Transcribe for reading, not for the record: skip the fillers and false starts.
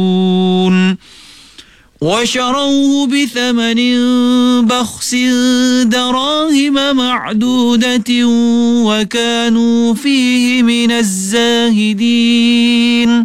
وشروه بثمن بخس دراهم معدودة وكانوا فيه من الزاهدين